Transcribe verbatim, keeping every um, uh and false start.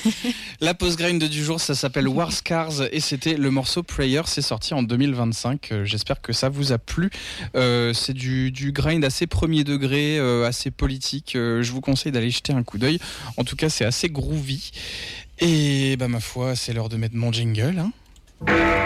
La pause grind du jour, ça s'appelle War Scars et c'était le morceau Prayer. C'est sorti en deux mille vingt-cinq. Euh, j'espère que ça vous a plu. Euh, c'est du, du grind assez premier degré, euh, assez politique. Euh, je vous conseille d'aller jeter un coup d'œil. En tout cas, c'est assez groovy. Et bah ma foi, c'est l'heure de mettre mon jingle. Hein.